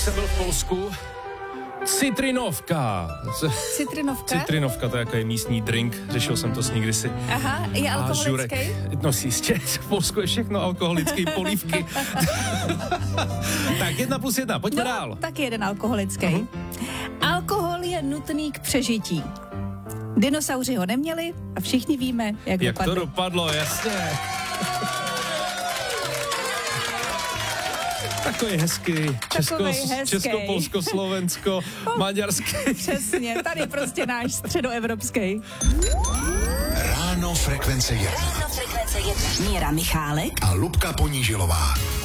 Jsem byl v Polsku. Citrinovka. Citrinovka, to je jako je místní drink. Řešil jsem to s ní kdysi. Aha, je alkoholický? No jistě, v Polsku je všechno alkoholický, polívky. Tak 1+1, pojďme dál. Taky jeden alkoholický. Alkohol je nutný k přežití. Dinosauři ho neměli a všichni víme, jak to dopadlo, jasně. Takový hezký. Česko, Polsko, Slovensko, maďarský. Přesně, tady prostě náš středoevropský. Ráno Frekvence 1. Míra Michálek a Lubka Ponížilová.